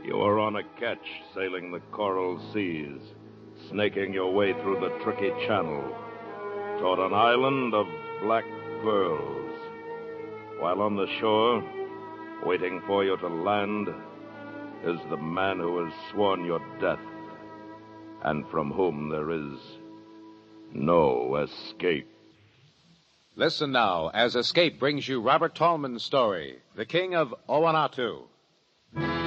You are on a ketch sailing the coral seas, snaking your way through the tricky channel toward an island of black pearls. While on the shore, waiting for you to land, is the man who has sworn your death, and from whom there is no escape. Listen now as Escape brings you Robert Tallman's story, The King of Owanatu.